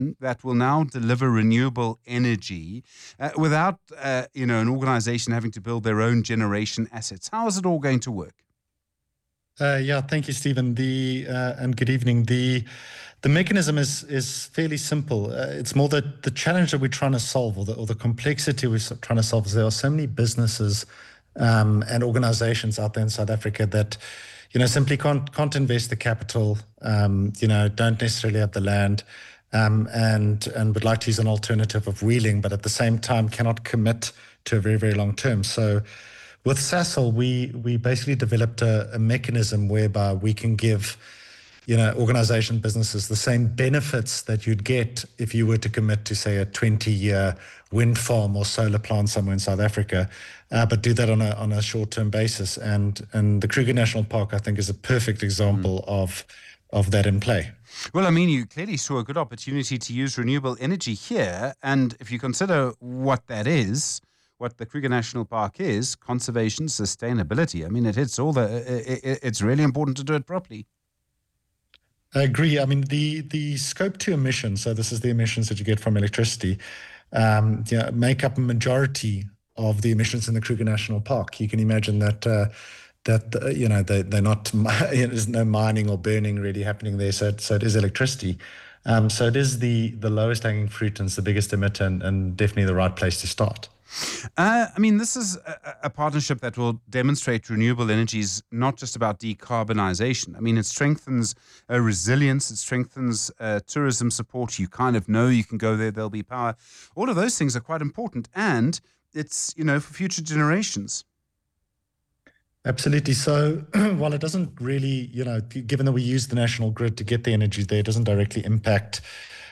that will now deliver renewable energy without, an organization having to build their own generation assets. How is it all going to work? Yeah, thank you, Stephen. And good evening. The mechanism is fairly simple. It's more the challenge that we're trying to solve, or the complexity we're trying to solve. Is there are so many businesses and organizations out there in South Africa that simply can't invest the capital, don't necessarily have the land, and would like to use an alternative of wheeling, but at the same time cannot commit to a very, very long term. So with Sasol, we basically developed a mechanism whereby we can give organization businesses the same benefits that you'd get if you were to commit to, say, a 20-year wind farm or solar plant somewhere in South Africa, but do that on a short-term basis. And the Kruger National Park, I think, is a perfect example of that in play. Well, I mean, you clearly saw a good opportunity to use renewable energy here. And if you consider what that is, what the Kruger National Park is, conservation, sustainability, I mean, it hits all it's really important to do it properly. I agree. I mean, the scope 2 emissions, so this is the emissions that you get from electricity, make up a majority of the emissions in the Kruger National Park. You can imagine that they're not, there's no mining or burning really happening there. So it is electricity. So it is the lowest hanging fruit and it's the biggest emitter and definitely the right place to start. This is a partnership that will demonstrate renewable energy is not just about decarbonization. I mean, it strengthens resilience, it strengthens tourism support. You kind of know you can go there, there'll be power. All of those things are quite important, and it's, for future generations. Absolutely. So while it doesn't really, given that we use the national grid to get the energy there, it doesn't directly impact,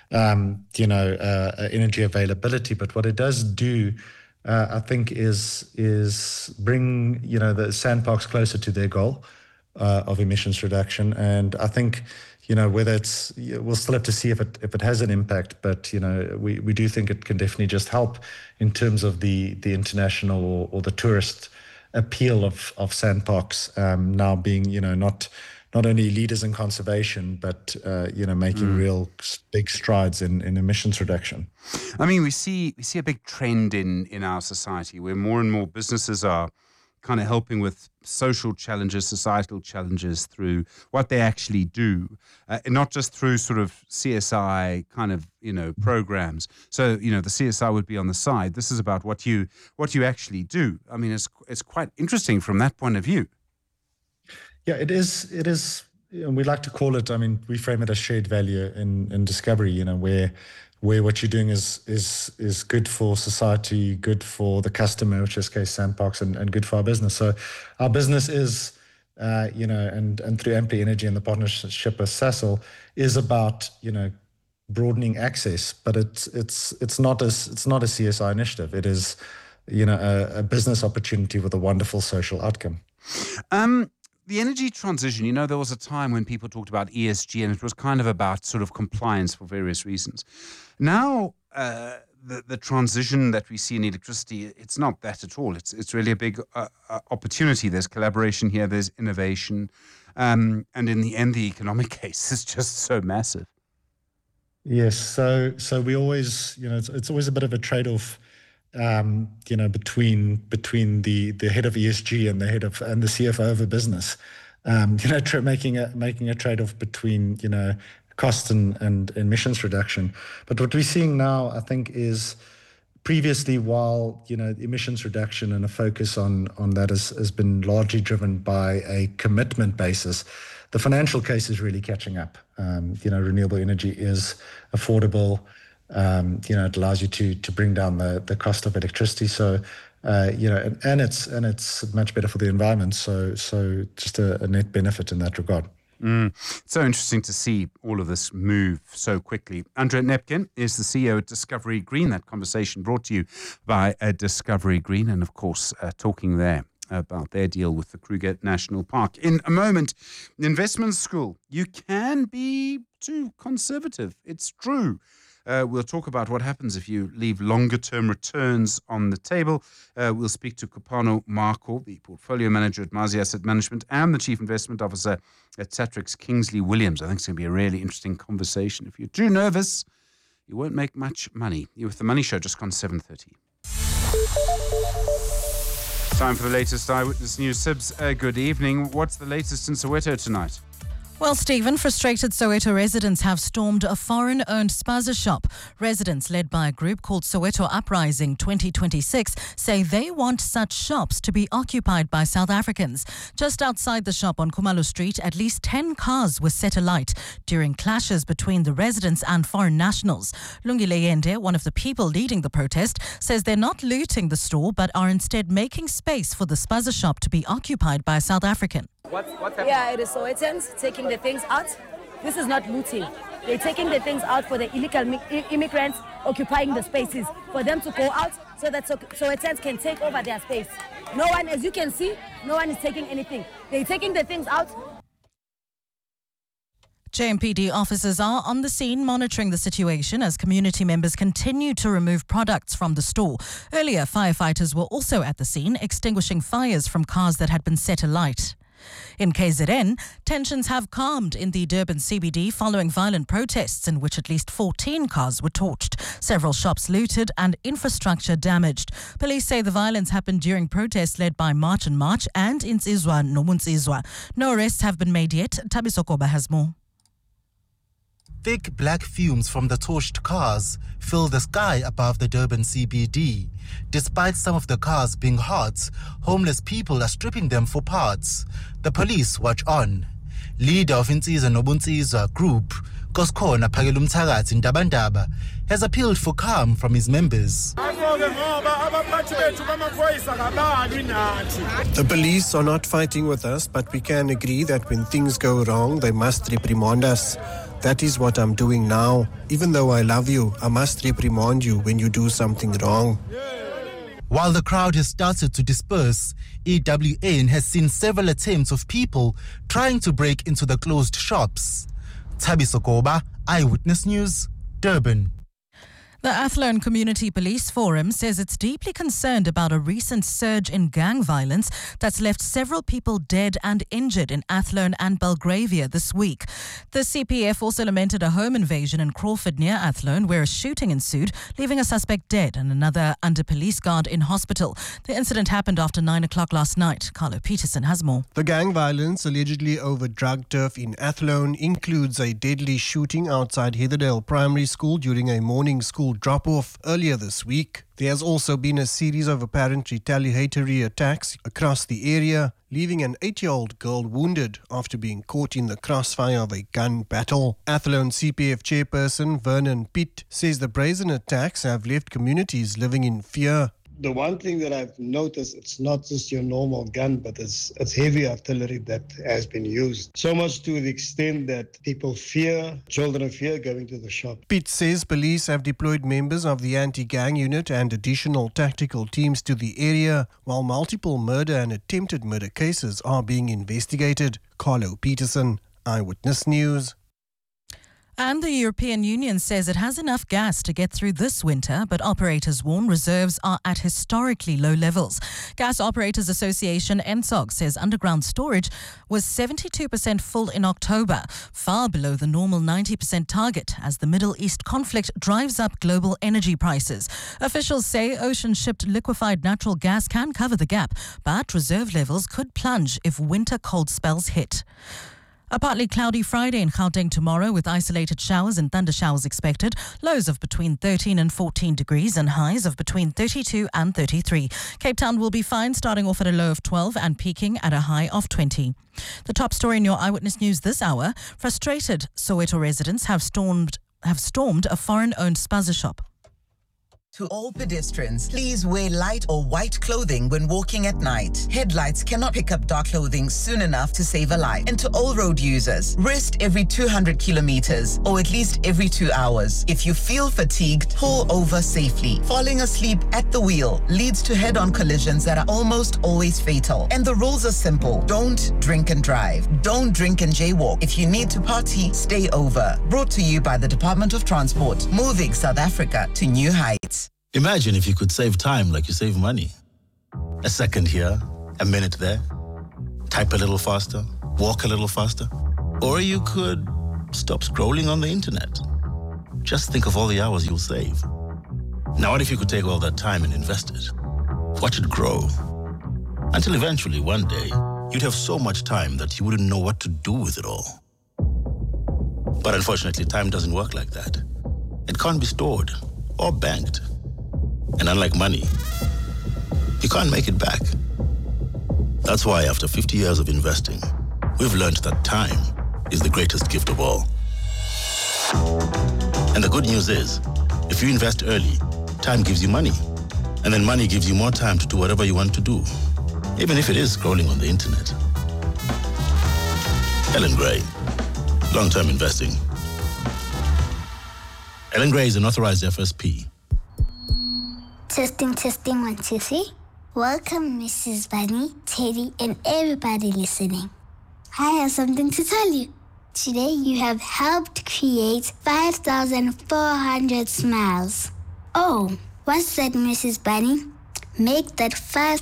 energy availability. But what it does do, I think, is bring, the SANParks closer to their goal of emissions reduction. And I think, whether it's, we'll still have to see if it has an impact, but, we do think it can definitely just help in terms of the international or the tourist appeal of SANParks now being, not only leaders in conservation, but, making real big strides in emissions reduction. I mean, we see a big trend in our society where more and more businesses are kind of helping with social challenges, societal challenges through what they actually do, and not just through sort of CSI kind of, programs. So, the CSI would be on the side. This is about what you actually do. I mean, it's quite interesting from that point of view. Yeah, it is. And we like to call it, we frame it as shared value in Discovery, where what you're doing is good for society, good for the customer, which is case SANParks, and good for our business. So our business is, and through Amply Energy and the partnership with Sasol is about, broadening access, but it's not a CSI initiative. It is, a business opportunity with a wonderful social outcome. The energy transition, there was a time when people talked about ESG and it was kind of about sort of compliance for various reasons. Now, the transition that we see in electricity, it's not that at all. It's really a big opportunity. There's collaboration here, there's innovation. And in the end, the economic case is just so massive. Yes, so we always, it's always a bit of a trade-off, between the head of ESG and the CFO of a business, making a trade-off between, cost and emissions reduction. But what we're seeing now, I think, is previously, while, emissions reduction and a focus on that has been largely driven by a commitment basis, the financial case is really catching up. Renewable energy is affordable. It allows you to bring down the cost of electricity. So, and it's much better for the environment. So just a net benefit in that regard. It's so interesting to see all of this move so quickly. Andre Nepkin is the CEO at Discovery Green. That conversation brought to you by Discovery Green, and of course, talking there about their deal with the Kruger National Park. In a moment, Investment School. You can be too conservative. It's true. We'll talk about what happens if you leave longer-term returns on the table. We'll speak to Kopano Marco, the portfolio manager at Mazi Asset Management and the chief investment officer at Satrix Kingsley Williams. I think it's going to be a really interesting conversation. If you're too nervous, you won't make much money. You're with the Money Show, just gone 7:30. Time for the latest Eyewitness News. Sibs, good evening. What's the latest in Soweto tonight? Well, Stephen, frustrated Soweto residents have stormed a foreign-owned spaza shop. Residents, led by a group called Soweto Uprising 2026, say they want such shops to be occupied by South Africans. Just outside the shop on Khumalo Street, at least 10 cars were set alight during clashes between the residents and foreign nationals. Lungile Yende, one of the people leading the protest, says they're not looting the store but are instead making space for the spaza shop to be occupied by a South African. What's yeah, it is Sowetan's taking the things out. This is not looting. They're taking the things out for the illegal immigrants occupying the spaces, for them to go out so that Sowetan's can take over their space. No one, as you can see, no one is taking anything. They're taking the things out. JMPD officers are on the scene monitoring the situation as community members continue to remove products from the store. Earlier, firefighters were also at the scene, extinguishing fires from cars that had been set alight. In KZN, tensions have calmed in the Durban CBD following violent protests in which at least 14 cars were torched, several shops looted and infrastructure damaged. Police say the violence happened during protests led by March and March and Insizwa Nomuntsizwa. No arrests have been made yet. Thabiso Koba has more. Thick black fumes from the torched cars fill the sky above the Durban CBD. Despite some of the cars being hot, homeless people are stripping them for parts. The police watch on. Leader of Insizwa Nomuntsizwa group, Koskona Phakela Umthakathi Ndabandaba, has appealed for calm from his members. The police are not fighting with us, but we can agree that when things go wrong, they must reprimand us. That is what I'm doing now. Even though I love you, I must reprimand you when you do something wrong. While the crowd has started to disperse, EWN has seen several attempts of people trying to break into the closed shops. Thabiso Koba, Eyewitness News, Durban. The Athlone Community Police Forum says it's deeply concerned about a recent surge in gang violence that's left several people dead and injured in Athlone and Belgravia this week. The CPF also lamented a home invasion in Crawford near Athlone where a shooting ensued, leaving a suspect dead and another under police guard in hospital. The incident happened after 9 o'clock last night. Carlo Peterson has more. The gang violence allegedly over drug turf in Athlone includes a deadly shooting outside Heatherdale Primary School during a morning school drop-off earlier this week. There has also been a series of apparent retaliatory attacks across the area, leaving an 8-year-old girl wounded after being caught in the crossfire of a gun battle. Athlone CPF chairperson Vernon Pitt says the brazen attacks have left communities living in fear. The one thing that I've noticed, it's not just your normal gun, but it's heavy artillery that has been used. So much to the extent that people fear, children fear going to the shop. Pitt says police have deployed members of the anti-gang unit and additional tactical teams to the area, while multiple murder and attempted murder cases are being investigated. Carlo Peterson, Eyewitness News. And the European Union says it has enough gas to get through this winter, but operators warn reserves are at historically low levels. Gas Operators Association ENSOG says underground storage was 72% full in October, far below the normal 90% target as the Middle East conflict drives up global energy prices. Officials say ocean-shipped liquefied natural gas can cover the gap, but reserve levels could plunge if winter cold spells hit. A partly cloudy Friday in Gauteng tomorrow with isolated showers and thunder showers expected. Lows of between 13 and 14 degrees and highs of between 32 and 33. Cape Town will be fine, starting off at a low of 12 and peaking at a high of 20. The top story in your Eyewitness News this hour: frustrated Soweto residents have stormed a foreign-owned spaza shop. To all pedestrians, please wear light or white clothing when walking at night. Headlights cannot pick up dark clothing soon enough to save a life. And to all road users, rest every 200 kilometers or at least every 2 hours. If you feel fatigued, pull over safely. Falling asleep at the wheel leads to head-on collisions that are almost always fatal. And the rules are simple. Don't drink and drive. Don't drink and jaywalk. If you need to party, stay over. Brought to you by the Department of Transport, moving South Africa to new heights. Imagine if you could save time like you save money. A second here, a minute there. Type a little faster, walk a little faster. Or you could stop scrolling on the internet. just think of all the hours you'll save. Now, what if you could take all that time and invest it? Watch it grow. Until eventually, one day, you'd have so much time that you wouldn't know what to do with it all. But unfortunately, time doesn't work like that. It can't be stored or banked. And unlike money, you can't make it back. That's why after 50 years of investing, we've learned that time is the greatest gift of all. And the good news is, if you invest early, time gives you money. And then money gives you more time to do whatever you want to do, even if it is scrolling on the internet. Ellen Gray, long-term investing. Ellen Gray is an authorized FSP. Testing, 1, 2, 3. Welcome, Mrs. Bunny, Teddy, and everybody listening. I have something to tell you. Today, you have helped create 5,400 smiles. Oh, what's that, Mrs. Bunny? Make that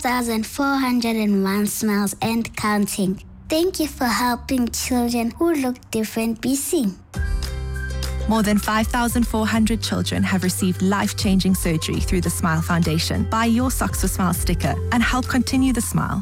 5,401 smiles and counting. Thank you for helping children who look different be seen. More than 5,400 children have received life-changing surgery through the Smile Foundation. Buy your Socks for Smile sticker and help continue the smile.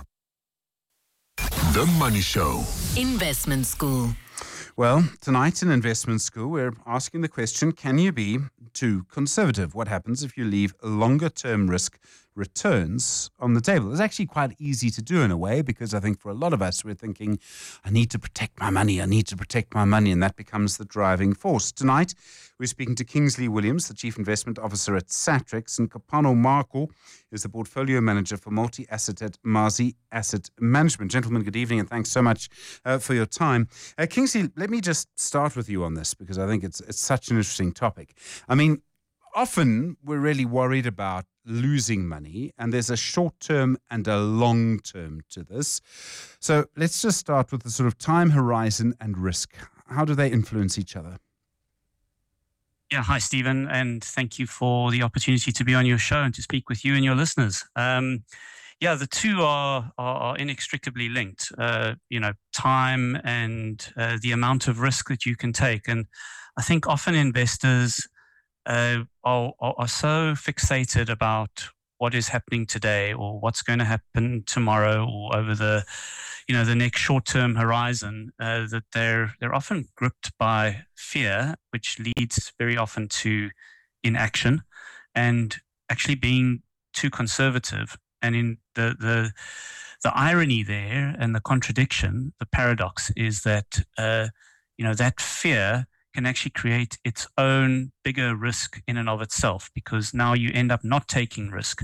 The Money Show. Investment School. Well, tonight in Investment School, we're asking the question, can you be too conservative? What happens if you leave longer-term risk returns on the table? It's actually quite easy to do in a way, because I think for a lot of us, we're thinking, I need to protect my money, and that becomes the driving force. Tonight, we're speaking to Kingsley Williams, the Chief Investment Officer at Satrix, and Kopano Marco is the Portfolio Manager for Multi-Asset at Mazi Asset Management. Gentlemen, good evening, and thanks so much for your time. Kingsley, let me just start with you on this, because I think it's such an interesting topic. I mean, often we're really worried about losing money, and there's a short-term and a long-term to this. So let's just start with the sort of time horizon and risk. How do they influence each other? Yeah, hi, Stephen, and thank you for the opportunity to be on your show and to speak with you and your listeners. The two are inextricably linked, time and the amount of risk that you can take. And I think often investors are so fixated about what is happening today or what's going to happen tomorrow or over the next short-term horizon that they're often gripped by fear, which leads very often to inaction and actually being too conservative. And in the irony there and the contradiction, the paradox is that that fear can actually create its own bigger risk in and of itself, because now you end up not taking risk,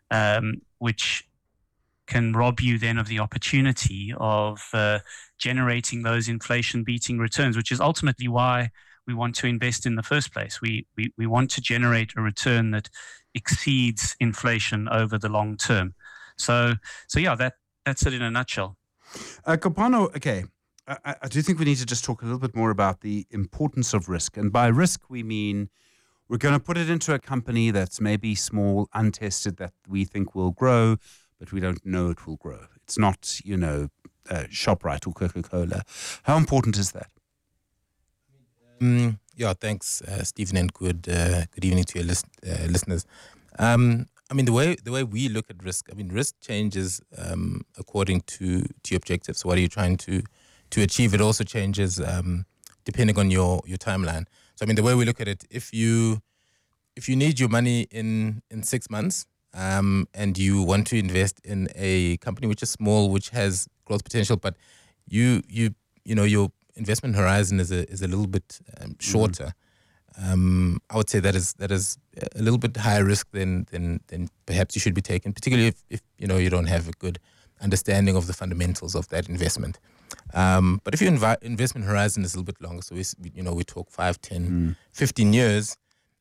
which can rob you then of the opportunity of generating those inflation-beating returns, which is ultimately why we want to invest in the first place. We want to generate a return that exceeds inflation over the long term. So that's it in a nutshell. Kopano, okay. I do think we need to just talk a little bit more about the importance of risk. And by risk, we mean we're going to put it into a company that's maybe small, untested, that we think will grow, but we don't know it will grow. It's not, ShopRite or Coca-Cola. How important is that? Thanks, Stephen, and good evening to your listeners. The way we look at risk, risk changes according to your objectives. So what are you trying to achieve? It also changes depending on your timeline. So the way we look at it, if you need your money in 6 months, and you want to invest in a company which is small, which has growth potential, but your investment horizon is a little bit shorter. I would say that is a little bit higher risk than perhaps you should be taking, particularly if you don't have a good understanding of the fundamentals of that investment. But if your investment horizon is a little bit longer, so we talk 5, 10, 15 years,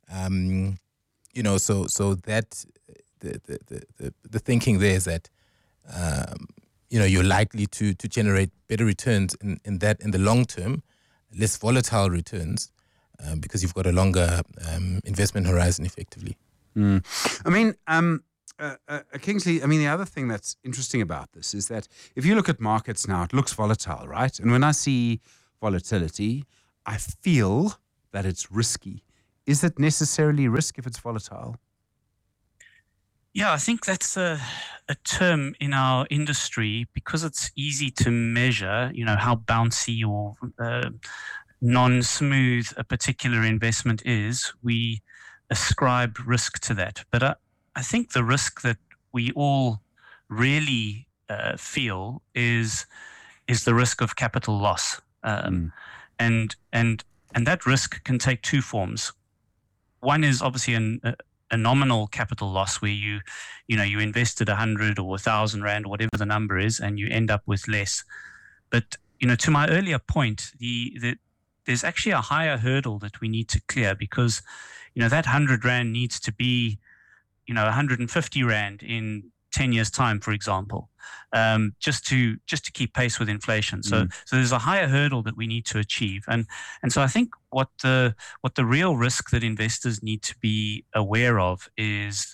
so that the thinking there is that you're likely to generate better returns in the long term, less volatile returns, because you've got a longer investment horizon effectively. Kingsley, the other thing that's interesting about this is that if you look at markets now, it looks volatile, right? And when I see volatility, I feel that it's risky. is it necessarily risk if it's volatile? Yeah, I think that's a term in our industry because it's easy to measure, how bouncy or non-smooth a particular investment is. We ascribe risk to that. But I think the risk that we all really feel is the risk of capital loss. And that risk can take two forms. One is obviously a nominal capital loss where you invested 100 or 1,000 rand or whatever the number is, and you end up with less. But to my earlier point, there's actually a higher hurdle that we need to clear because that 100 rand needs to be 150 rand in 10 years' time, for example, just to keep pace with inflation. So there's a higher hurdle that we need to achieve, and so I think what the real risk that investors need to be aware of is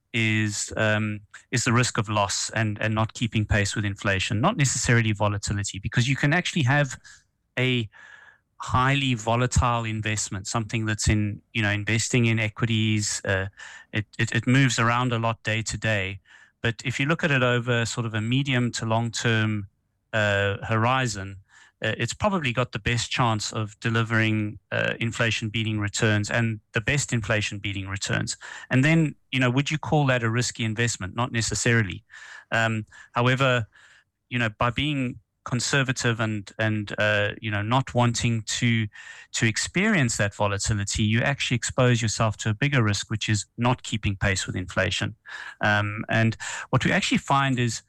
the risk of loss and not keeping pace with inflation, not necessarily volatility, because you can actually have a highly volatile investment, something that's investing in equities. It moves around a lot day to day. But if you look at it over sort of a medium to long-term horizon, it's probably got the best chance of delivering inflation-beating returns and the best inflation-beating returns. And then, would you call that a risky investment? Not necessarily. However, by being conservative and not wanting to experience that volatility, you actually expose yourself to a bigger risk, which is not keeping pace with inflation. And what we actually find is,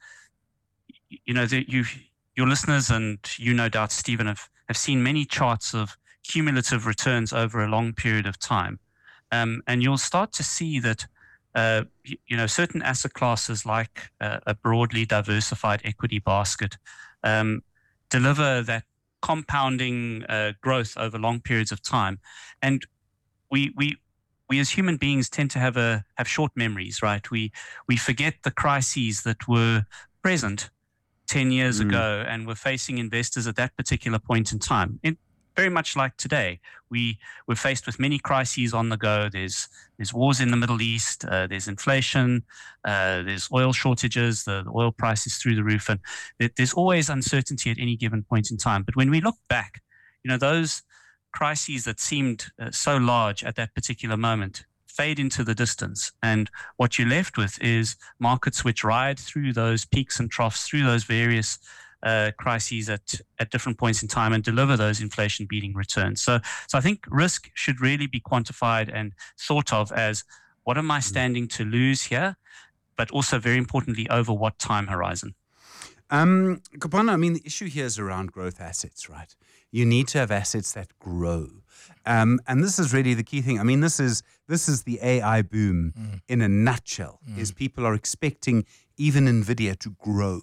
that your listeners and no doubt, Stephen, have seen many charts of cumulative returns over a long period of time. And you'll start to see that certain asset classes like a broadly diversified equity basket deliver that compounding growth over long periods of time. And we as human beings tend to have short memories, right? We forget the crises that were present 10 years ago and were facing investors at that particular point in time. Very much like today, we're faced with many crises on the go. There's wars in the Middle East, there's inflation, there's oil shortages, the oil price is through the roof, and there's always uncertainty at any given point in time. But when we look back, those crises that seemed so large at that particular moment fade into the distance, and what you're left with is markets which ride through those peaks and troughs, through those various crises at different points in time and deliver those inflation-beating returns. So I think risk should really be quantified and thought of as, what am I standing to lose here? But also, very importantly, over what time horizon? Kopana, the issue here is around growth assets, right? You need to have assets that grow. And this is really the key thing. This is the AI boom in a nutshell, is people are expecting even NVIDIA to grow.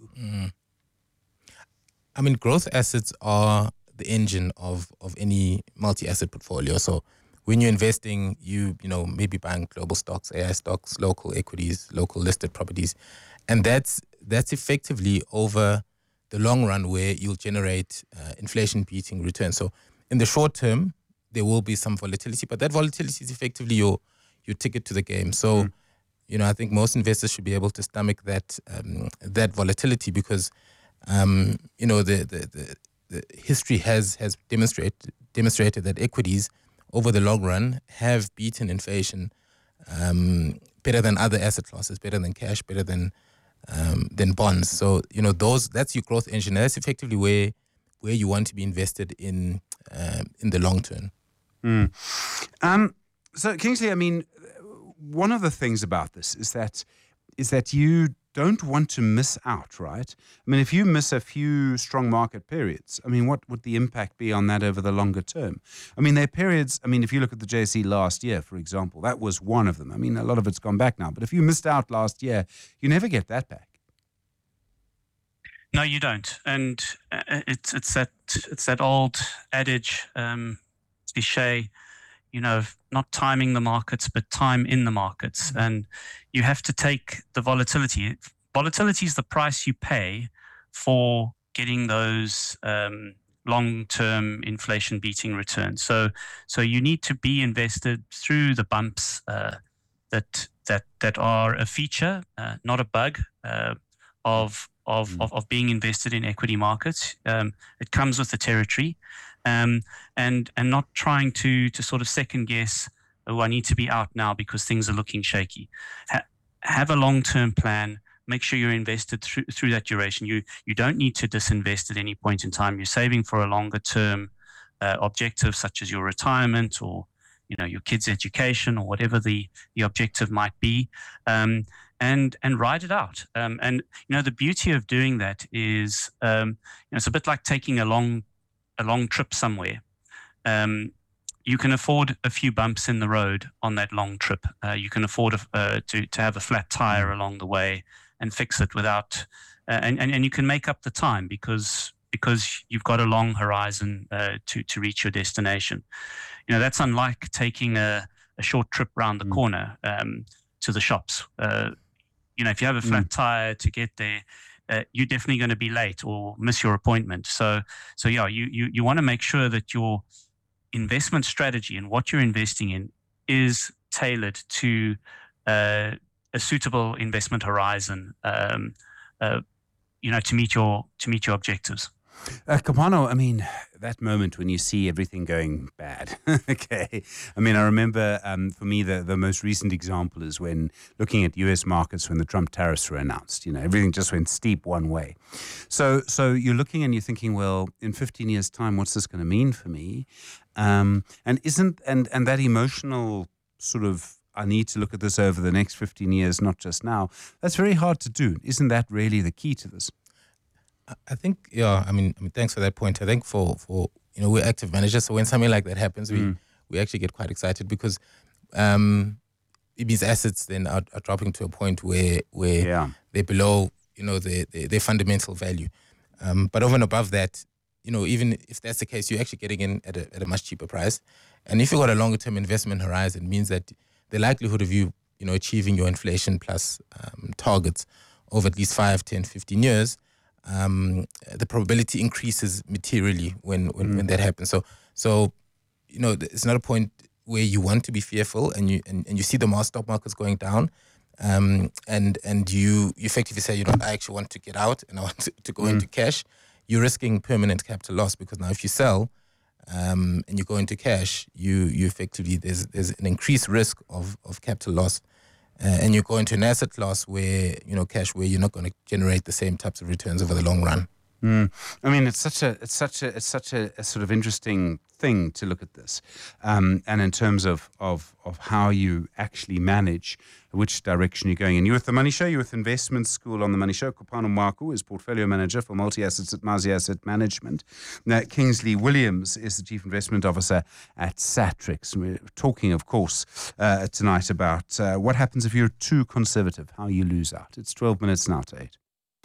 Growth assets are the engine of any multi-asset portfolio. So when you're investing, you maybe buying global stocks, AI stocks, local equities, local listed properties. And that's effectively over the long run where you'll generate inflation-beating returns. So in the short term, there will be some volatility, but that volatility is effectively your ticket to the game. So, I think most investors should be able to stomach that volatility because the history has demonstrated that equities over the long run have beaten inflation better than other asset classes, better than cash, better than bonds. So that's your growth engine. That's effectively where you want to be invested in the long term. So Kingsley, one of the things about this is that you don't want to miss out, right? If you miss a few strong market periods, what would the impact be on that over the longer term? There are periods, if you look at the JSE last year, for example, that was one of them. A lot of it's gone back now, but if you missed out last year, you never get that back. No, you don't. And it's that old adage, cliche, not timing the markets, but time in the markets. And you have to take the volatility. Volatility is the price you pay for getting those long-term inflation-beating returns. So you need to be invested through the bumps that are a feature, not a bug, of being invested in equity markets. It comes with the territory, and not trying to sort of second guess. Oh, I need to be out now because things are looking shaky. Have a long-term plan. Make sure you're invested through that duration. You don't need to disinvest at any point in time. You're saving for a longer-term objective, such as your retirement or your kids' education or whatever the objective might be, and ride it out. And the beauty of doing that is it's a bit like taking a long trip somewhere. You can afford a few bumps in the road on that long trip. You can afford to have a flat tire along the way and fix it without, and you can make up the time because you've got a long horizon to reach your destination. That's unlike taking a short trip round the corner to the shops. If you have a flat tire to get there, you're definitely going to be late or miss your appointment. So yeah, you want to make sure that your investment strategy and what you're investing in is tailored to a suitable investment horizon, to meet your objectives. Kopano, I mean, that moment when you see everything going bad, okay. I mean, I remember for me, the most recent example is when looking at US markets when the Trump tariffs were announced. Everything just went steep one way. So you're looking and you're thinking, well, in 15 years' time, what's this going to mean for me? And that emotional sort of, I need to look at this over the next 15 years, not just now. That's very hard to do. Isn't that really the key to this? I think, I mean, thanks for that point. I think for we're active managers, so when something like that happens, we actually get quite excited because these assets then are dropping to a point where they're below, their fundamental value. But over and above that, even if that's the case, you're actually getting in at a much cheaper price. And if you've got a longer term investment horizon, it means that the likelihood of you, achieving your inflation plus targets over at least 5, 10, 15 years, the probability increases materially when that happens. So it's not a point where you want to be fearful and you see the stock markets going down, and you effectively say, I actually want to get out and I want to go into cash. You're risking permanent capital loss because now if you sell and you go into cash, you effectively there's an increased risk of capital loss. And you go into an asset class where, cash, where you're not going to generate the same types of returns over the long run. I mean, it's such a sort of interesting thing to look at this, and in terms of how you actually manage which direction you're going in. You're with The Money Show. You're with Investment School on The Money Show. Kopano Marku is Portfolio Manager for Multi-Assets at Mazi Asset Management. Now, Kingsley Williams is the Chief Investment Officer at Satrix. We're talking, of course, tonight about what happens if you're too conservative, how you lose out. It's 12 minutes now to 8.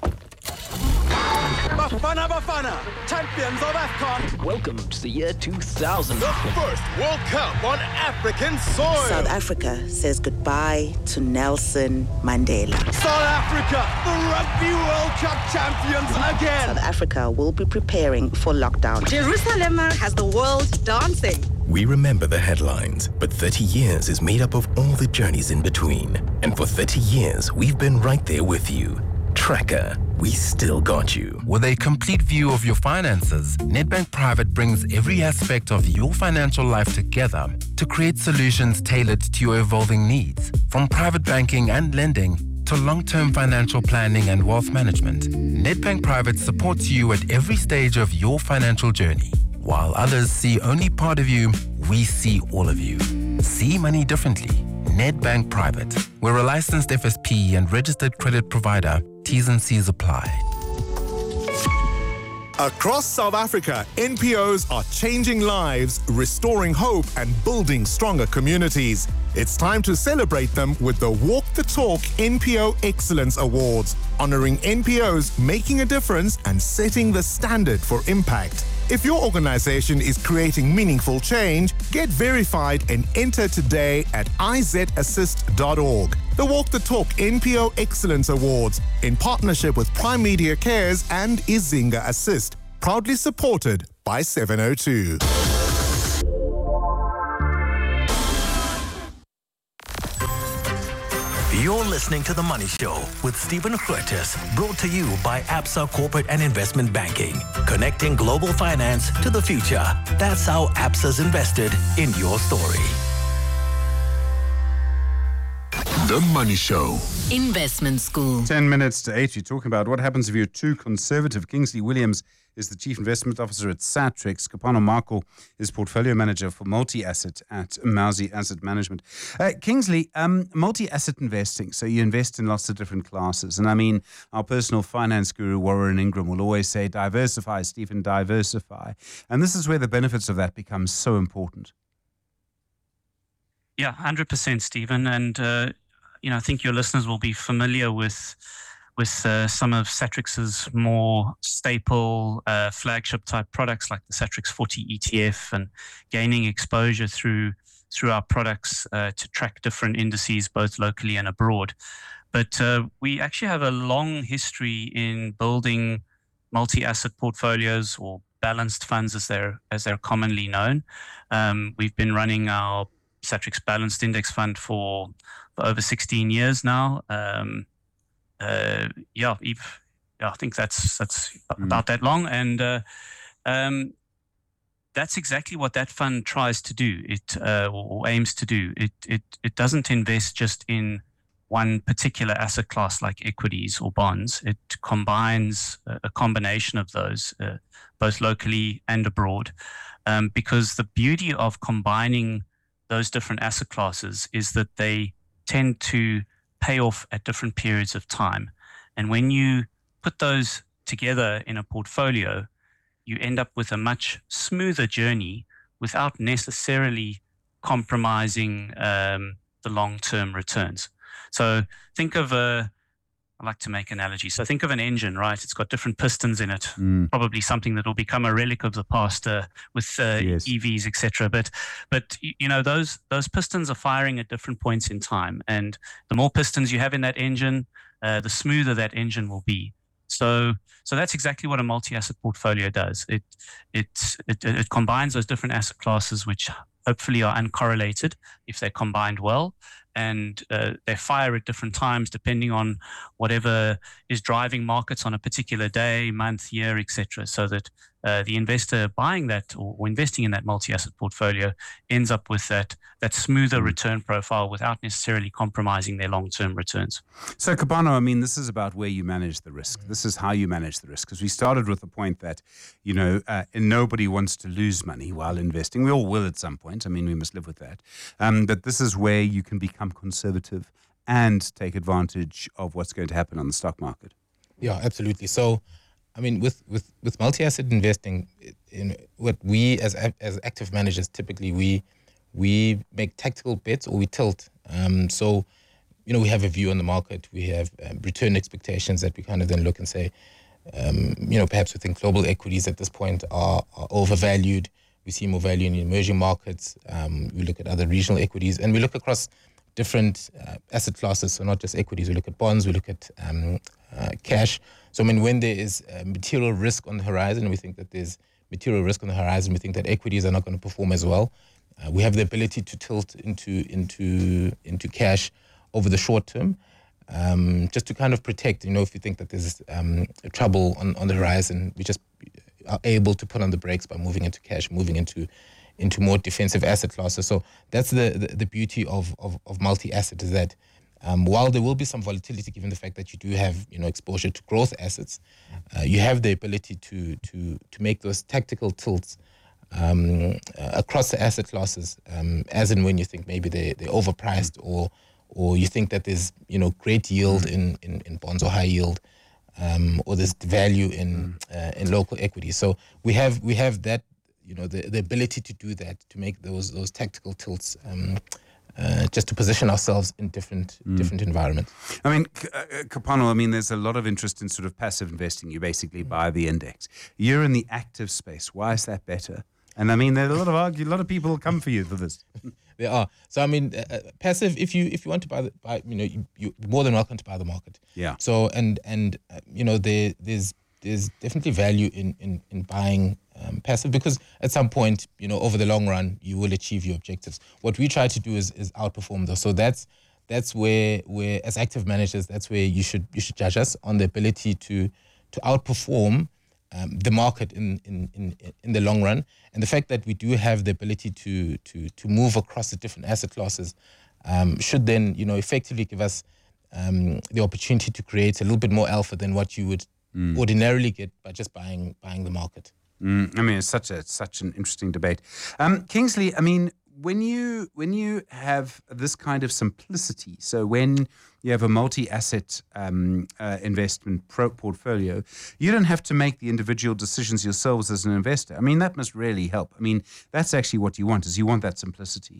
Bafana, champions of AFCON. Welcome to the year 2000. The first World Cup on African soil. South Africa says goodbye to Nelson Mandela. South Africa, the Rugby World Cup champions again. South Africa will be preparing for lockdown. Jerusalem has the world dancing. We remember the headlines, but 30 years is made up of all the journeys in between. And for 30 years, we've been right there with you. Tracker, we still got you. With a complete view of your finances, Nedbank Private brings every aspect of your financial life together to create solutions tailored to your evolving needs. From private banking and lending to long-term financial planning and wealth management, Nedbank Private supports you at every stage of your financial journey. While others see only part of you, we see all of you. See money differently. Nedbank Private. We're a licensed FSP and registered credit provider. T's and C's apply. Across South Africa, NPOs are changing lives, restoring hope, and building stronger communities. It's time to celebrate them with the Walk the Talk NPO Excellence Awards, honoring NPOs making a difference and setting the standard for impact. If your organization is creating meaningful change, get verified and enter today at izassist.org. The Walk the Talk NPO Excellence Awards, in partnership with Prime Media Cares and Izinga Assist, proudly supported by 7:02. You're listening to The Money Show with Stephen Curtis, brought to you by Absa Corporate and Investment Banking, connecting global finance to the future. That's how Absa's invested in your story. The Money Show. Investment School. 10 minutes to 8. You're talking about what happens if you're too conservative. Kingsley Williams is the Chief Investment Officer at Satrix. Kapano Marco is Portfolio Manager for Multi-Asset at Mauzi Asset Management. Kingsley, multi-asset investing, so you invest in lots of different classes. And I mean, our personal finance guru, Warren Ingram, will always say, diversify, Stephen, diversify. And this is where the benefits of that become so important. Yeah, 100%, Stephen. And, I think your listeners will be familiar with some of Satrix's more staple flagship type products like the Satrix 40 ETF, and gaining exposure through our products to track different indices both locally and abroad. But we actually have a long history in building multi-asset portfolios, or balanced funds as they're commonly known. We've been running our Satrix Balanced Index Fund for over 16 years now. I think that's about that long, and that's exactly what that fund tries to do. It or aims to do. It doesn't invest just in one particular asset class like equities or bonds. It combines a combination of those, both locally and abroad, because the beauty of combining those different asset classes is that they tend to pay off at different periods of time. And when you put those together in a portfolio, you end up with a much smoother journey without necessarily compromising the long-term returns. So think of I like to make analogies. So think of an engine, right? It's got different pistons in it, probably something that will become a relic of the past with EVs, etc. But those pistons are firing at different points in time, and the more pistons you have in that engine, the smoother that engine will be. So that's exactly what a multi-asset portfolio does. It combines those different asset classes, which hopefully are uncorrelated if they're combined well, and they fire at different times depending on whatever is driving markets on a particular day, month, year, etc. So that the investor buying that or investing in that multi-asset portfolio ends up with that smoother return profile without necessarily compromising their long-term returns. So, Kapano, I mean, this is about where you manage the risk. This is how you manage the risk. Because we started with the point that, nobody wants to lose money while investing. We all will at some point. I mean, we must live with that. But this is where you can become conservative and take advantage of what's going to happen on the stock market. Yeah, absolutely. So, I mean, with multi-asset investing, what we as active managers typically we make tactical bets or we tilt. We have a view on the market. We have return expectations that we kind of then look and say, perhaps we think global equities at this point are overvalued. We see more value in emerging markets. We look at other regional equities, and we look across different asset classes. So not just equities. We look at bonds. We look at cash. So I mean, when there is material risk on the horizon, we think that there's material risk on the horizon. We think that equities are not going to perform as well. We have the ability to tilt into cash over the short term, just to kind of protect. If you think that there's trouble on the horizon, we just are able to put on the brakes by moving into cash, moving into more defensive asset classes. So that's the beauty of multi-asset, is that while there will be some volatility, given the fact that you do have exposure to growth assets, you have the ability to make those tactical tilts across the asset classes, as and when you think maybe they're overpriced, or you think that there's great yield in bonds or high yield, or there's value in local equity. So we have that the ability to do that, to make those tactical tilts, just to position ourselves in different environments. I mean, Kapano, there's a lot of interest in sort of passive investing. You basically buy the index. You're in the active space. Why is that better? And there's a lot of people come for you for this. There are. So passive. If you want to buy, you're more than welcome to buy the market. Yeah. So there's definitely value in buying passive, because at some point, over the long run, you will achieve your objectives. What we try to do is outperform those. So that's where as active managers, that's where you should judge us on the ability to outperform the market in the long run. And the fact that we do have the ability to move across the different asset classes should then, effectively give us the opportunity to create a little bit more alpha than what you would ordinarily get by just buying the market. It's such an interesting debate. Kingsley, when you have this kind of simplicity, so when you have a multi-asset investment portfolio, you don't have to make the individual decisions yourselves as an investor. That must really help. That's actually what you want, is you want that simplicity.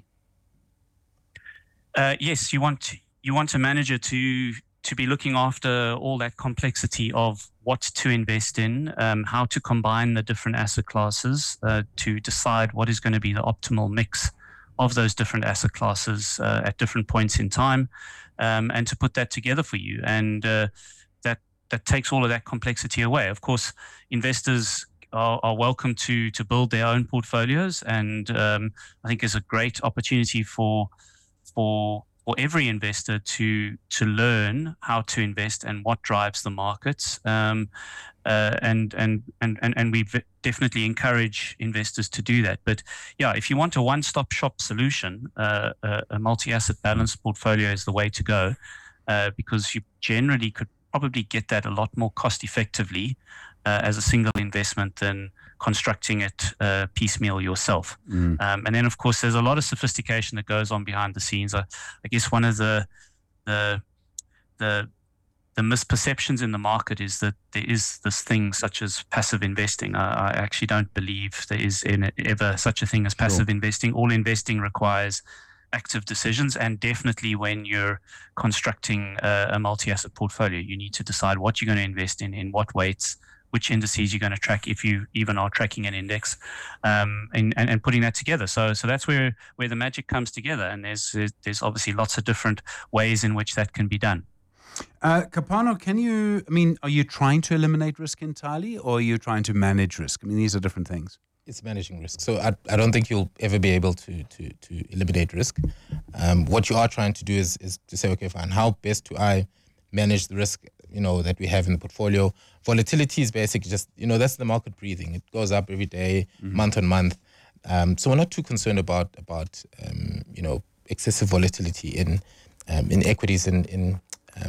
Yes, you want a manager to be looking after all that complexity of what to invest in, how to combine the different asset classes, to decide what is going to be the optimal mix of those different asset classes at different points in time, and to put that together for you. And that takes all of that complexity away. Of course, investors are welcome to build their own portfolios, and I think it's a great opportunity for every investor to learn how to invest and what drives the markets, and we definitely encourage investors to do that. But yeah, if you want a one-stop shop solution, a multi-asset balanced portfolio is the way to go, because you generally could probably get that a lot more cost effectively as a single investment than constructing it piecemeal yourself. And then, of course, there's a lot of sophistication that goes on behind the scenes. I guess one of the misperceptions in the market is that there is this thing such as passive investing. I actually don't believe there is ever such a thing as passive investing. All investing requires active decisions, and definitely when you're constructing a multi-asset portfolio, you need to decide what you're going to invest in what weights, which indices you're going to track, if you even are tracking an index, and putting that together. So that's where the magic comes together, and there's obviously lots of different ways in which that can be done. Kapano, are you trying to eliminate risk entirely, or are you trying to manage risk? These are different things. It's managing risk. So I don't think you'll ever be able to eliminate risk. What you are trying to do is to say, okay, fine, how best do I manage the risk, that we have in the portfolio? Volatility is basically just, that's the market breathing. It goes up every day, month on month. So we're not too concerned about excessive volatility in equities in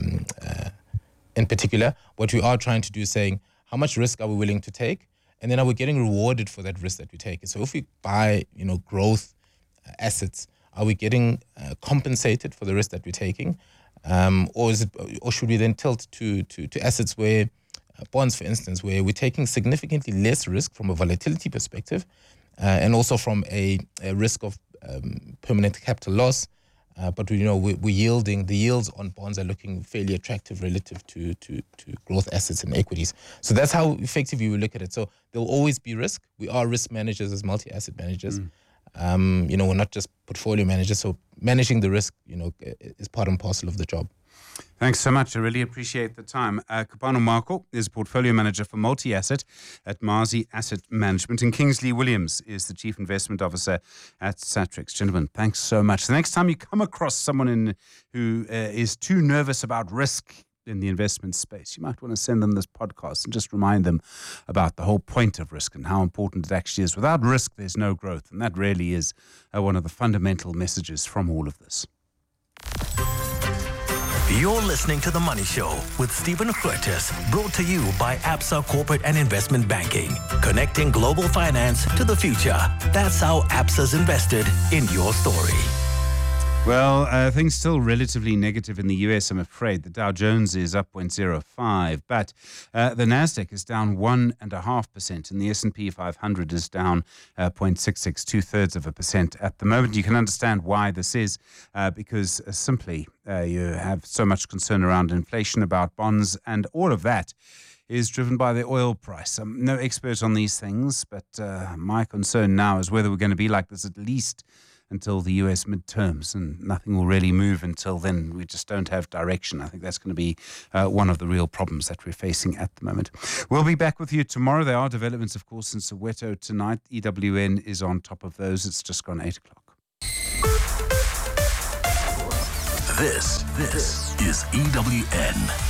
particular. What we are trying to do is saying, how much risk are we willing to take? And then are we getting rewarded for that risk that we take? So if we buy, growth assets, are we getting compensated for the risk that we're taking? Or should we then tilt to assets where, bonds, for instance, where we're taking significantly less risk from a volatility perspective, and also from a risk of permanent capital loss, but we're yielding. The yields on bonds are looking fairly attractive relative to growth assets and equities. So that's how effectively we look at it. So there'll always be risk. We are risk managers as multi-asset managers. We're not just portfolio managers. So managing the risk, is part and parcel of the job. Thanks so much. I really appreciate the time. Kapano Marco is portfolio manager for multi-asset at Mazi Asset Management, and Kingsley Williams is the chief investment officer at Satrix. Gentlemen, thanks so much. The next time you come across someone who is too nervous about risk in the investment space, you might want to send them this podcast and just remind them about the whole point of risk and how important it actually is. Without risk, there's no growth, and that really is one of the fundamental messages from all of this. You're listening to The Money Show with Stephen Grootes, brought to you by Absa Corporate and Investment Banking, connecting global finance to the future. That's how Absa's invested in your story. Well, things still relatively negative in the US, I'm afraid. The Dow Jones is up 0.05, but the Nasdaq is down 1.5%, and the S&P 500 is down 0.66, 2/3% at the moment. You can understand why this is, because simply you have so much concern around inflation, about bonds, and all of that is driven by the oil price. I'm no expert on these things, but my concern now is whether we're going to be like this at least until the US midterms, and nothing will really move until then. We just don't have direction. I think that's going to be one of the real problems that we're facing at the moment. We'll be back with you tomorrow. There are developments, of course, in Soweto tonight. EWN is on top of those. It's just gone 8 o'clock. This is EWN.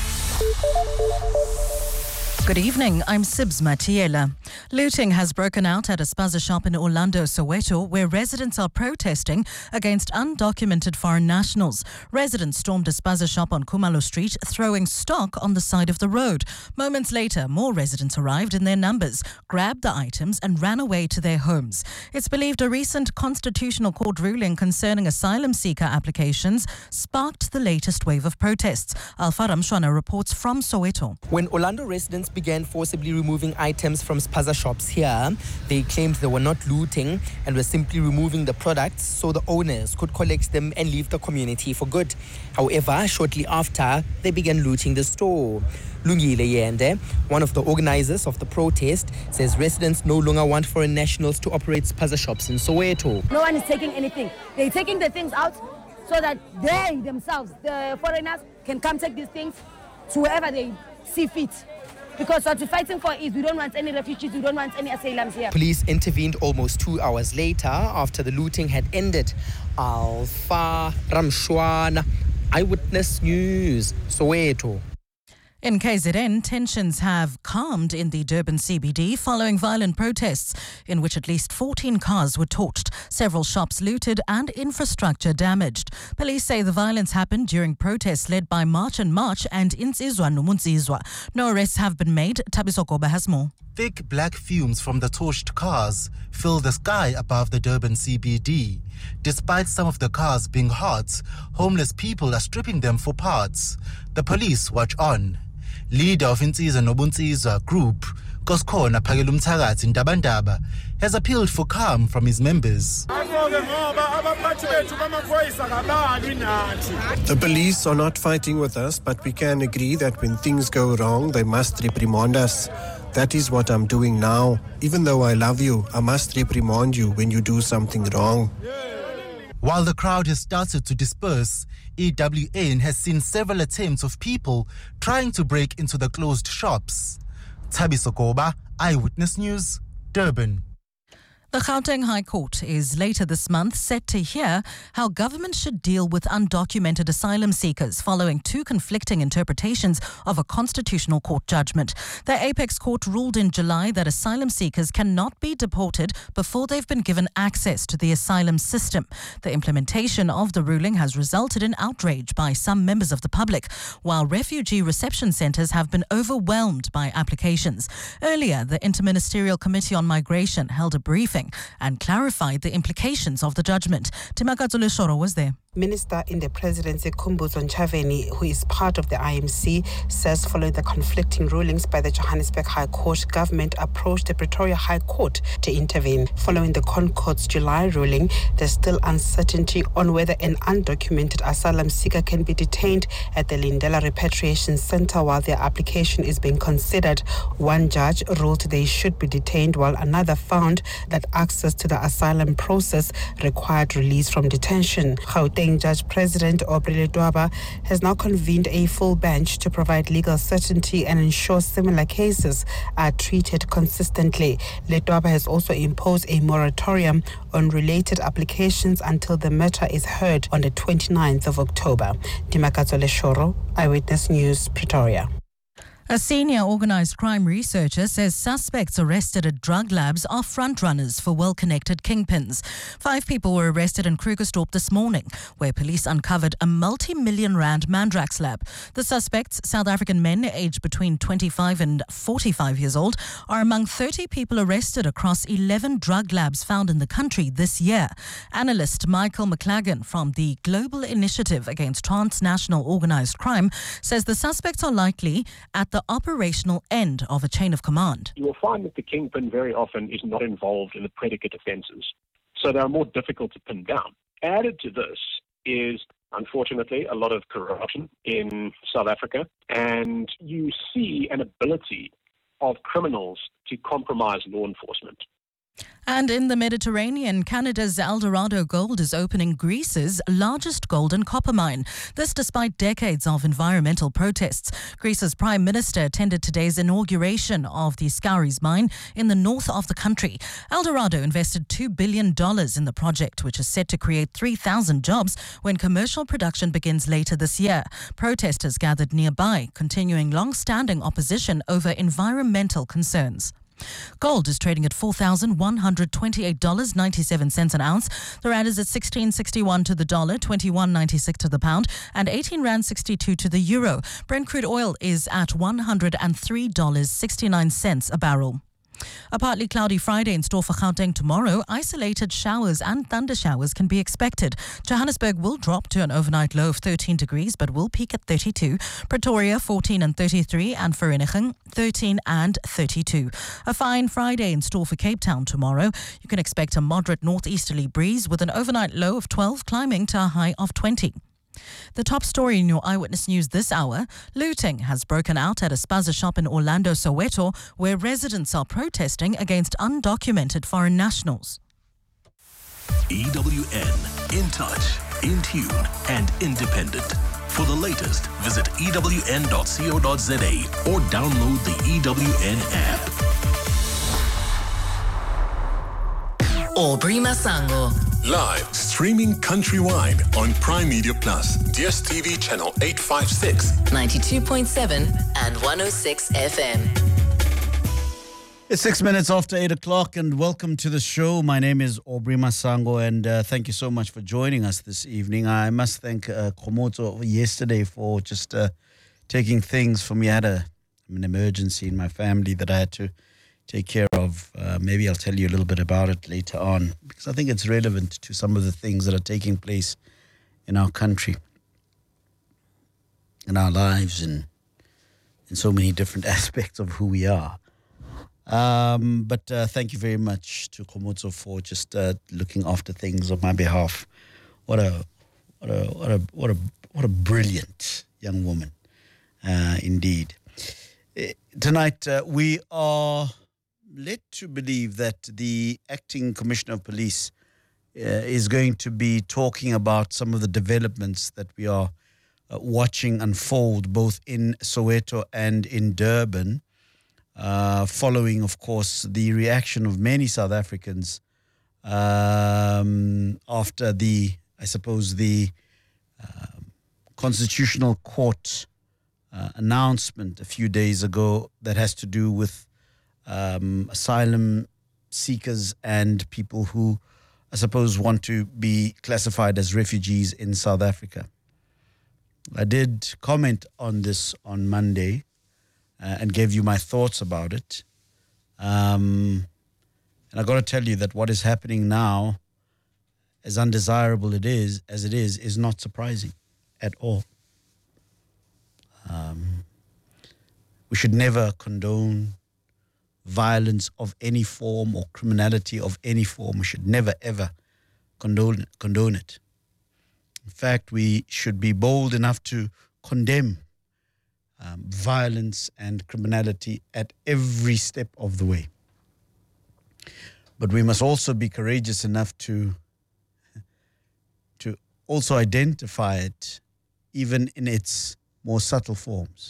Good evening, I'm Sibs Matiela. Looting has broken out at a spaza shop in Orlando, Soweto, where residents are protesting against undocumented foreign nationals. Residents stormed a spaza shop on Kumalo Street, throwing stock on the side of the road. Moments later, more residents arrived in their numbers, grabbed the items and ran away to their homes. It's believed a recent Constitutional Court ruling concerning asylum seeker applications sparked the latest wave of protests. Alfa Ramshwana reports from Soweto. When Orlando residents began forcibly removing items from spaza shops here, they claimed they were not looting and were simply removing the products so the owners could collect them and leave the community for good. However, shortly after, they began looting the store. Lungile Yende, one of the organizers of the protest, says residents no longer want foreign nationals to operate spaza shops in Soweto. No one is taking anything. They're taking the things out so that they themselves, the foreigners, can come take these things to wherever they see fit. Because what we're fighting for is we don't want any refugees, we don't want any asylums here. Police intervened almost 2 hours later after the looting had ended. Alfa Ramshwana, Eyewitness News, Soweto. In KZN, tensions have calmed in the Durban CBD following violent protests in which at least 14 cars were torched, several shops looted and infrastructure damaged. Police say the violence happened during protests led by March and Insizwa Nomunzizwa. No arrests have been made. Thabiso Goba has more. Thick black fumes from the torched cars fill the sky above the Durban CBD. Despite some of the cars being hot, homeless people are stripping them for parts. The police watch on. Leader of Insizwa Nomunzizwa group, Koskona Phakelumthakathi Ndabandaba, has appealed for calm from his members. The police are not fighting with us, but we can agree that when things go wrong, they must reprimand us. That is what I'm doing now. Even though I love you, I must reprimand you when you do something wrong. While the crowd has started to disperse, EWN has seen several attempts of people trying to break into the closed shops. Thabiso Goba, Eyewitness News, Durban. The Gauteng High Court is later this month set to hear how government should deal with undocumented asylum seekers following two conflicting interpretations of a Constitutional Court judgment. The Apex Court ruled in July that asylum seekers cannot be deported before they've been given access to the asylum system. The implementation of the ruling has resulted in outrage by some members of the public, while refugee reception centres have been overwhelmed by applications. Earlier, the Interministerial Committee on Migration held a briefing and clarified the implications of the judgment. Timakato Leshoro was there. Minister in the presidency, Khumbudzo Ntshavheni, who is part of the IMC, says following the conflicting rulings by the Johannesburg High Court, government approached the Pretoria High Court to intervene. Following the ConCourt's July ruling, there's still uncertainty on whether an undocumented asylum seeker can be detained at the Lindela Repatriation Center while their application is being considered. One judge ruled they should be detained, while another found that access to the asylum process required release from detention. Gauteng Judge President Aubrey Ledwaba has now convened a full bench to provide legal certainty and ensure similar cases are treated consistently. Ledwaba has also imposed a moratorium on related applications until the matter is heard on the 29th of October. Timakato Leshoro, Eyewitness News, Pretoria. A senior organised crime researcher says suspects arrested at drug labs are frontrunners for well-connected kingpins. 5 people were arrested in Krugersdorp this morning, where police uncovered a multi-million rand Mandrax lab. The suspects, South African men aged between 25 and 45 years old, are among 30 people arrested across 11 drug labs found in the country this year. Analyst Michael McLagan from the Global Initiative Against Transnational Organised Crime says the suspects are likely at the operational end of a chain of command. You will find that the kingpin very often is not involved in the predicate offences, so they are more difficult to pin down. Added to this is, unfortunately, a lot of corruption in South Africa, and you see an ability of criminals to compromise law enforcement. And in the Mediterranean, Canada's Eldorado Gold is opening Greece's largest gold and copper mine. This despite decades of environmental protests. Greece's Prime Minister attended today's inauguration of the Skouries mine in the north of the country. Eldorado invested $2 billion in the project, which is set to create 3,000 jobs when commercial production begins later this year. Protesters gathered nearby, continuing long-standing opposition over environmental concerns. Gold is trading at $4,128.97 an ounce. The rand is at 16.61 to the dollar, 21.96 to the pound, and 18.62 to the euro. Brent crude oil is at $103.69 a barrel. A partly cloudy Friday in store for Gauteng tomorrow. Isolated showers and thunder showers can be expected. Johannesburg will drop to an overnight low of 13 degrees but will peak at 32. Pretoria 14 and 33 and Vereeniging 13 and 32. A fine Friday in store for Cape Town tomorrow. You can expect a moderate northeasterly breeze with an overnight low of 12 climbing to a high of 20. The top story in your Eyewitness News this hour: looting has broken out at a spaza shop in Orlando, Soweto, where residents are protesting against undocumented foreign nationals. EWN, in touch, in tune, and independent. For the latest, visit ewn.co.za or download the EWN app. Aubrey Masango. Live streaming countrywide on Prime Media Plus, DSTV channel 856, 92.7 and 106 FM. It's 6 minutes after 8 o'clock and welcome to the show. My name is Aubrey Masango and thank you so much for joining us this evening. I must thank Komoto yesterday for just taking things for me. I had an emergency in my family that I had to take care of. Maybe I'll tell you a little bit about it later on because I think it's relevant to some of the things that are taking place in our country, in our lives, and in so many different aspects of who we are. But thank you very much to Komoto for just looking after things on my behalf. What a brilliant young woman, indeed. Tonight we are led to believe that the acting commissioner of police is going to be talking about some of the developments that we are watching unfold both in Soweto and in Durban, following, of course, the reaction of many South Africans after the Constitutional Court announcement a few days ago that has to do with asylum seekers and people who, I suppose, want to be classified as refugees in South Africa. I did comment on this on Monday and gave you my thoughts about it. And I got to tell you that what is happening now, as undesirable as it is not surprising at all. We should never condone violence of any form or criminality of any form. We should never, ever condone it. In fact, we should be bold enough to condemn violence and criminality at every step of the way. But we must also be courageous enough to also identify it, even in its more subtle forms.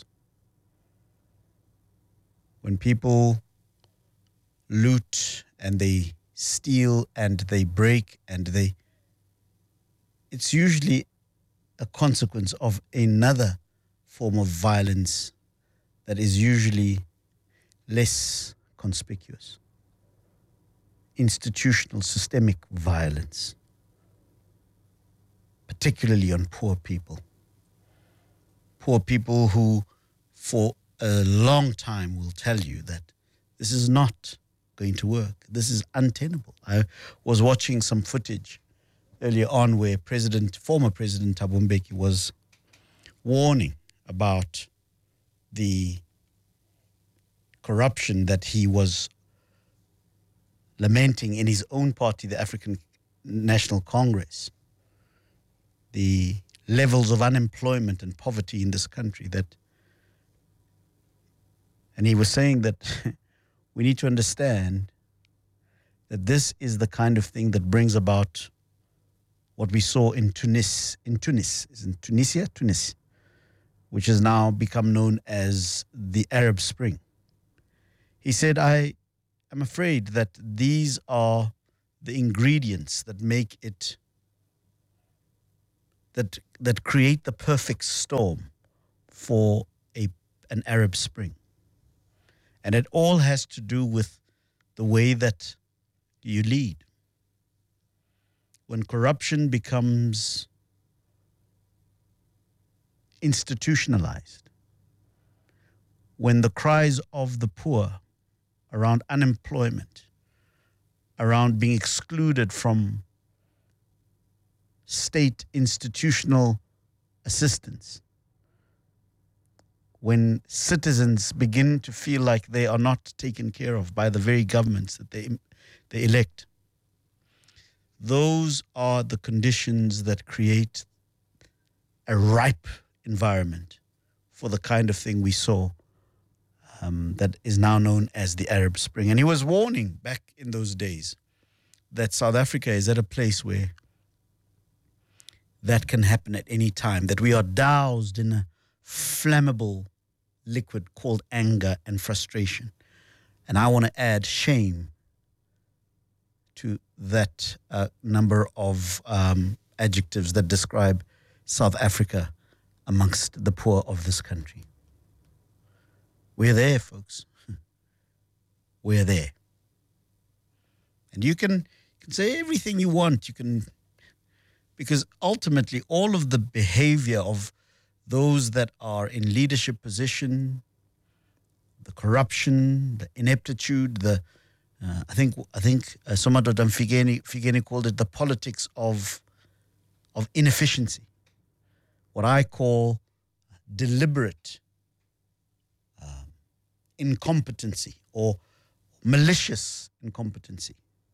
When people loot and they steal and they break and it's usually a consequence of another form of violence that is usually less conspicuous. Institutional, systemic violence, particularly on poor people. Poor people who, for a long time, will tell you that this is not going to work. This is untenable. I was watching some footage earlier on where former President Thabo Mbeki was warning about the corruption that he was lamenting in his own party, the African National Congress, the levels of unemployment and poverty in this country, and he was saying that we need to understand that this is the kind of thing that brings about what we saw in Tunis, which has now become known as the Arab Spring. He said, I am afraid that these are the ingredients that make it, that create the perfect storm for an Arab Spring. And it all has to do with the way that you lead. When corruption becomes institutionalized, when the cries of the poor around unemployment, around being excluded from state institutional assistance, when citizens begin to feel like they are not taken care of by the very governments that they elect, those are the conditions that create a ripe environment for the kind of thing we saw that is now known as the Arab Spring. And he was warning back in those days that South Africa is at a place where that can happen at any time, that we are doused in a flammable liquid called anger and frustration. And I want to add shame to that number of adjectives that describe South Africa amongst the poor of this country. We're there, folks. We're there. And you can say everything you want. Because ultimately all of the behavior of those that are in leadership position, the corruption, the ineptitude, I think Somadodam Figeni called it the politics of inefficiency. What I call deliberate incompetency or malicious incompetency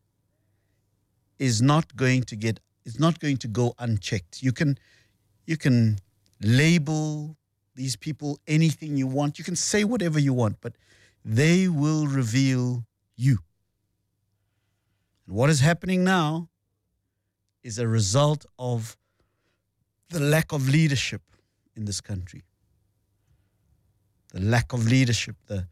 is not going to go unchecked. You can label these people anything you want. You can say whatever you want, but they will reveal you. And what is happening now is a result of the lack of leadership in this country. The lack of leadership, the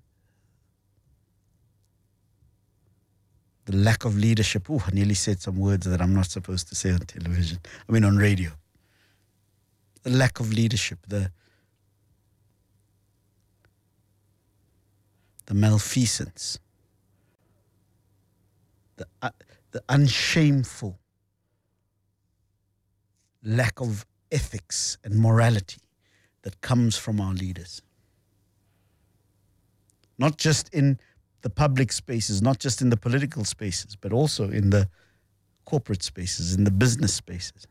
lack of leadership. I nearly said some words that I'm not supposed to say on television. On radio. The lack of leadership, the malfeasance, the unshameful lack of ethics and morality that comes from our leaders. Not just in the public spaces, not just in the political spaces, but also in the corporate spaces, in the business spaces,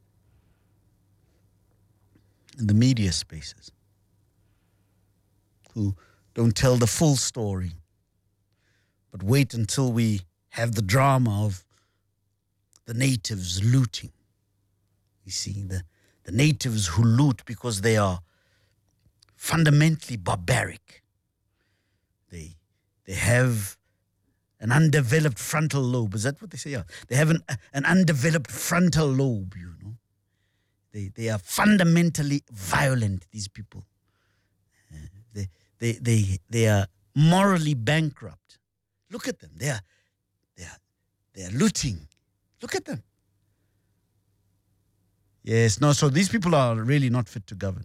in the media spaces, who don't tell the full story, but wait until we have the drama of the natives looting. You see, the natives who loot because they are fundamentally barbaric. They have an undeveloped frontal lobe. Is that what they say? Yeah. They have an undeveloped frontal lobe, you know. They are fundamentally violent, these people. They are morally bankrupt. Look at them. They are looting. Look at them. Yes, no, so these people are really not fit to govern.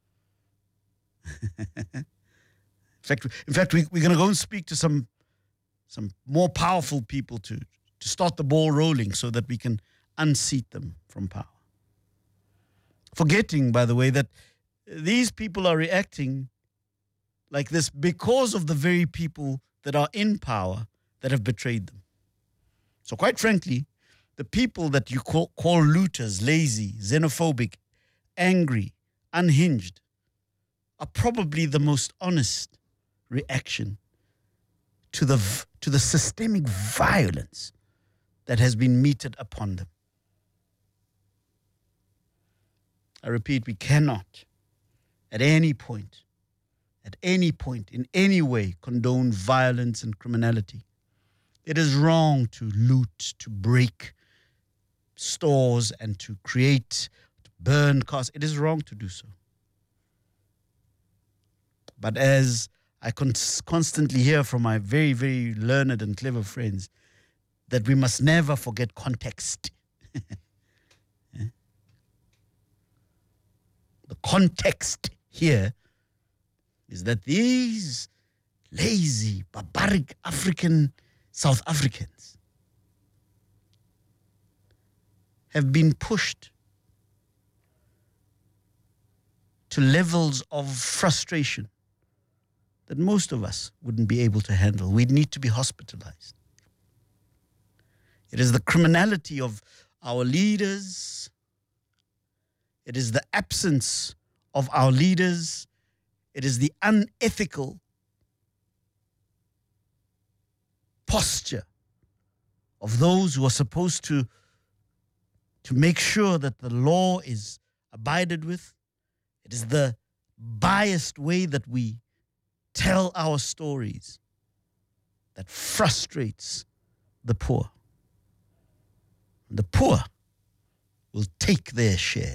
In fact, we're going to go and speak to some more powerful people to start the ball rolling so that we can unseat them from power. Forgetting, by the way, that these people are reacting like this because of the very people that are in power that have betrayed them. So quite frankly, the people that you call looters, lazy, xenophobic, angry, unhinged, are probably the most honest reaction to the systemic violence that has been meted upon them. I repeat, we cannot at any point, in any way, condone violence and criminality. It is wrong to loot, to break stores and to burn cars. It is wrong to do so. But as I constantly hear from my very, very learned and clever friends, that we must never forget context. The context here is that these lazy, barbaric South Africans have been pushed to levels of frustration that most of us wouldn't be able to handle. We'd need to be hospitalized. It is the criminality of our leaders. It is the absence of our leaders. It is the unethical posture of those who are supposed to make sure that the law is abided with. It is the biased way that we tell our stories that frustrates the poor. The poor will take their share.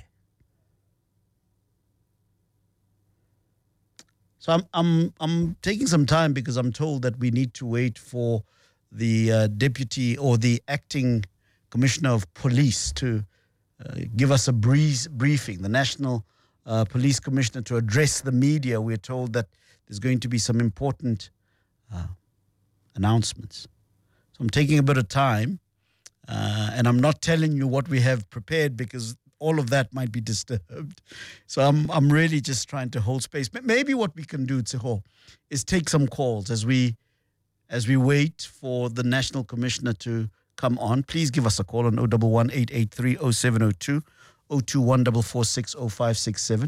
So I'm taking some time because I'm told that we need to wait for the deputy or the acting commissioner of police to give us a briefing, the national police commissioner to address the media. We're told that there's going to be some important announcements. So I'm taking a bit of time and I'm not telling you what we have prepared because all of that might be disturbed. So I'm really just trying to hold space. But maybe what we can do, Tseho, is take some calls as we wait for the National Commissioner to come on. Please give us a call on 011 883 0702 021 446 0567.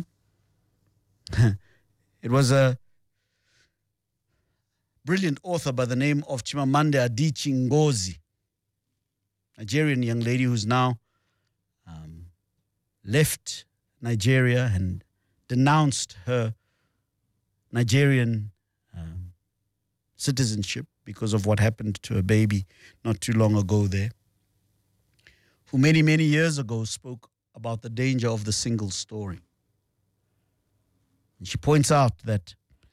It was a brilliant author by the name of Chimamanda Adichie Ngozi, Nigerian young lady who's now left Nigeria and denounced her Nigerian citizenship because of what happened to a baby not too long ago there, who many, many years ago spoke about the danger of the single story. And she points out that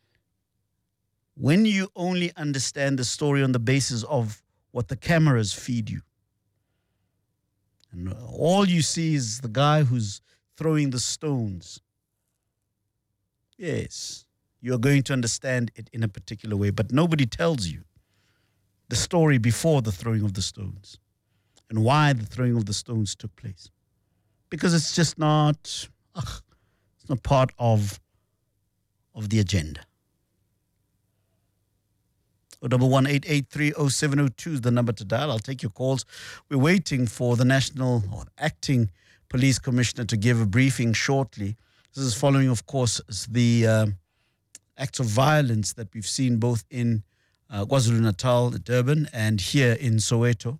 when you only understand the story on the basis of what the cameras feed you, and all you see is the guy who's throwing the stones, yes, you're going to understand it in a particular way, but nobody tells you the story before the throwing of the stones and why the throwing of the stones took place. Because it's just not, it's not part of the agenda. 011 883 0702 is the number to dial. I'll take your calls. We're waiting for the National or Acting Police Commissioner to give a briefing shortly. This is following, of course, the acts of violence that we've seen both in KwaZulu-Natal, Durban, and here in Soweto.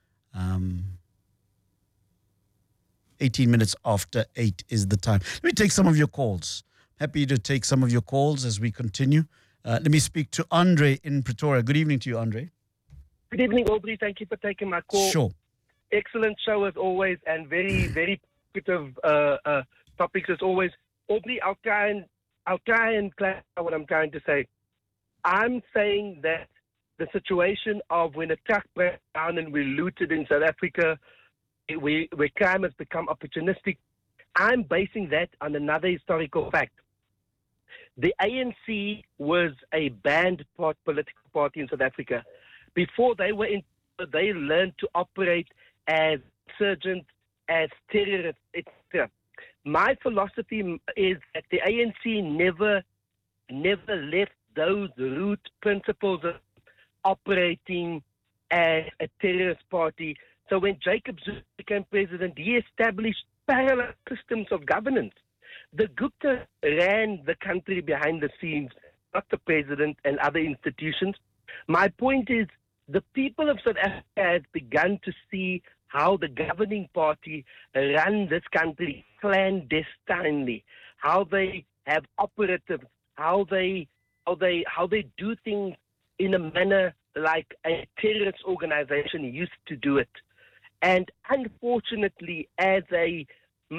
18 minutes after 8 is the time. Let me take some of your calls. Happy to take some of your calls as we continue. Let me speak to Andre in Pretoria. Good evening to you, Andre. Good evening, Aubrey. Thank you for taking my call. Sure. Excellent show as always, and very, very positive topics as always. Aubrey, I'll try and clarify what I'm trying to say. I'm saying that the situation of when a truck breaks down and we're looted in South Africa, where crime has become opportunistic, I'm basing that on another historical fact. The ANC was a banned political party in South Africa. Before they were in, they learned to operate as insurgents, as terrorists, etc. My philosophy is that the ANC never left those root principles of operating as a terrorist party. So when Jacob Zuma became president, he established parallel systems of governance. The Gupta ran the country behind the scenes, not the president and other institutions. My point is, the people of South Africa have begun to see how the governing party run this country clandestinely, how they have operatives, how they do things in a manner like a terrorist organization used to do it. And unfortunately, as a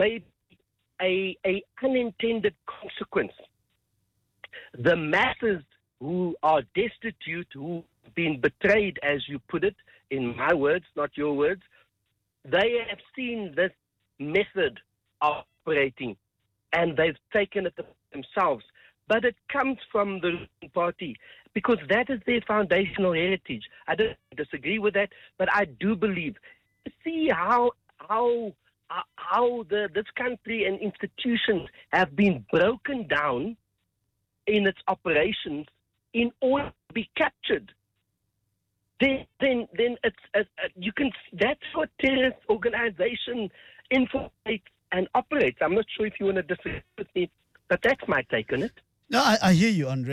unintended consequence, the masses who are destitute, who've been betrayed, as you put it, in my words, not your words, they have seen this method of operating and they've taken it themselves. But it comes from the ruling party because that is their foundational heritage. I don't disagree with that, but I do believe. See how this country and institutions have been broken down in its operations in order to be captured. Then it's you can. That's what terrorist organization infiltrates and operates. I'm not sure if you want to disagree with me, but that's my take on it. No, I hear you, Andre.